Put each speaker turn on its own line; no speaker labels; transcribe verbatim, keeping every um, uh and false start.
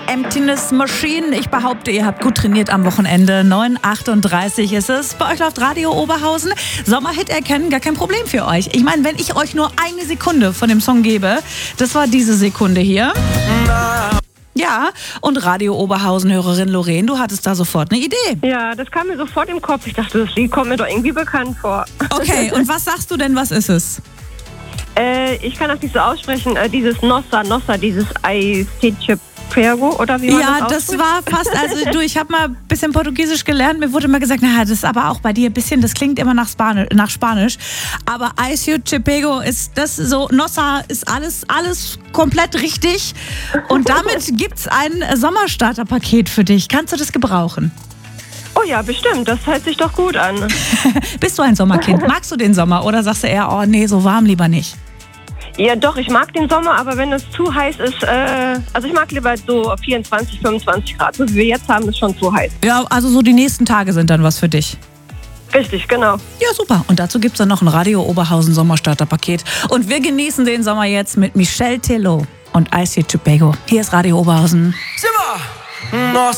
Emptiness Machine. Ich behaupte, ihr habt gut trainiert am Wochenende. neun Uhr achtunddreißig ist es. Bei euch läuft Radio Oberhausen. Sommerhit erkennen, gar kein Problem für euch. Ich meine, wenn ich euch nur eine Sekunde von dem Song gebe, das war diese Sekunde hier. Ja, und Radio Oberhausen-Hörerin Lorraine, du hattest da sofort eine Idee.
Ja, das kam mir sofort im Kopf. Ich dachte, das Lied kommt mir doch irgendwie bekannt vor.
Okay, und was sagst du denn, was ist es?
Äh, ich kann das nicht so aussprechen. Äh, dieses Nossa, Nossa, dieses Aistichepego, oder wie man
Ja,
das
das war fast, also du, ich habe mal ein bisschen Portugiesisch gelernt, mir wurde immer gesagt, naja, das ist aber auch bei dir ein bisschen, das klingt immer nach Spanisch, nach Spanisch. Aber Aistichepego ist das so, Nossa ist alles, alles komplett richtig. Und damit gibt's ein Sommerstarterpaket für dich. Kannst du das gebrauchen?
Oh ja, bestimmt. Das hört sich doch gut an.
Bist du ein Sommerkind? Magst du den Sommer oder sagst du eher, oh nee, so warm lieber nicht?
Ja, doch, ich mag den Sommer, aber wenn es zu heiß ist, äh, also ich mag lieber so vierundzwanzig, fünfundzwanzig Grad. So wie wir jetzt haben, ist schon zu heiß.
Ja, also so die nächsten Tage sind dann was für dich.
Richtig, genau.
Ja, super. Und dazu gibt's dann noch ein Radio Oberhausen Sommerstarterpaket. Und wir genießen den Sommer jetzt mit Michel Tello und Aistichepego. Hier ist Radio Oberhausen.
Simmer!